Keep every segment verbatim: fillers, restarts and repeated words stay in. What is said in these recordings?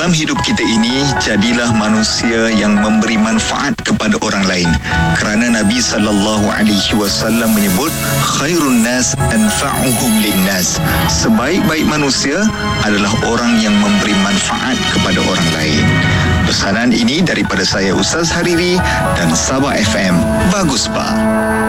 dalam hidup kita ini, jadilah manusia yang memberi manfaat kepada orang lain. Kerana Nabi sallallahu alaihi wasallam menyebut, khairun nas anfa'uhum linnas. Sebaik-baik manusia adalah orang yang memberi manfaat kepada orang lain. Pesanan ini daripada saya Ustaz Hariri dan Sabah F M. Bagus Pak.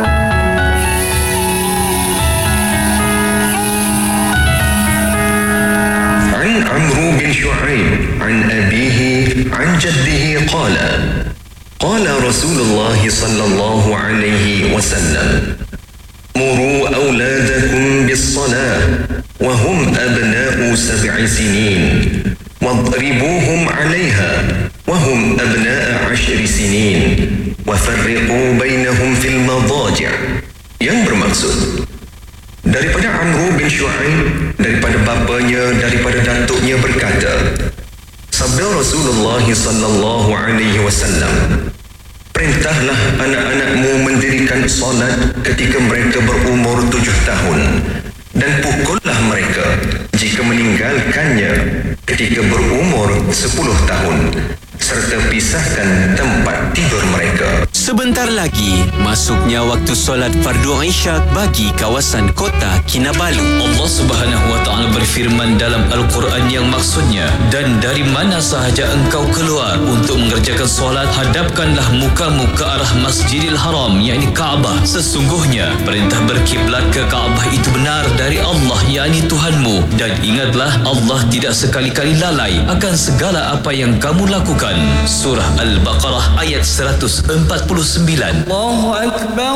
عمرو بن شعيب عن أبيه عن جده قال قال رسول الله صلى الله عليه وسلم مروا أولادكم بالصلاة وهم أبناء سبع سنين واضربوهم عليها وهم أبناء عشر سنين وفرقوا بينهم في المضاجع. Yang bermaksud daripada Amru bin Shu'aib, daripada bapanya, daripada datuknya berkata, sabda Rasulullah sallallahu alaihi wasallam, perintahlah anak-anakmu mendirikan solat ketika mereka berumur tujuh tahun dan pukullah mereka jika meninggalkannya ketika berumur sepuluh tahun, serta pisahkan tempat tidur mereka. Sebentar lagi masuknya waktu solat fardu Isyak bagi kawasan kota Kinabalu. Allah Subhanahu wa taala berfirman dalam Al-Quran yang maksudnya, dan dari mana sahaja engkau keluar untuk mengerjakan solat, hadapkanlah mukamu ke arah Masjidil Haram, yakni Kaabah. Sesungguhnya perintah berkiblat ke Kaabah itu benar dari Allah, yakni Tuhanmu, dan ingatlah Allah tidak sekali-kali lalai akan segala apa yang kamu lakukan. Surah Al-Baqarah ayat seratus empat puluh sembilan. Allahu Akbar,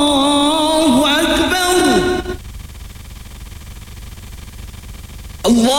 Allahu Akbar. Allah